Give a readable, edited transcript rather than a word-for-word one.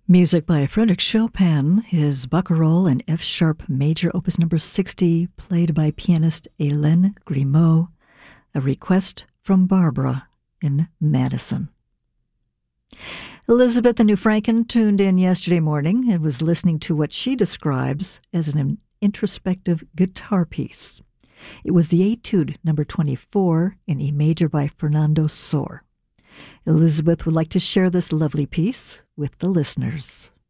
Music by Frédéric Chopin, his Barcarolle in F-sharp major opus number 60, played by pianist Hélène Grimaud, a request from Barbara in Madison. Elizabeth the New Franken tuned in yesterday morning and was listening to what she describes as an introspective guitar piece. It was the Etude number 24 in E major by Fernando Sor. Elizabeth would like to share this lovely piece with the listeners.